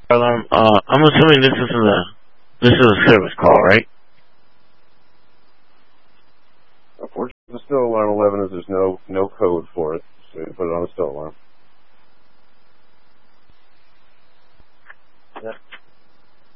Alarm. I'm assuming this is a service call, right? Unfortunately, the still alarm 11 is there's no code for it, so you put it on the still alarm.